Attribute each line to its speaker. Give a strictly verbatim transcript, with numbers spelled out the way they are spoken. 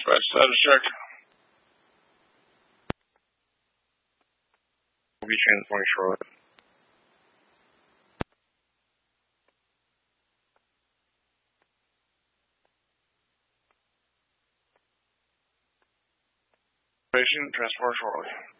Speaker 1: West status check. Will be transporting shortly. Transport shortly.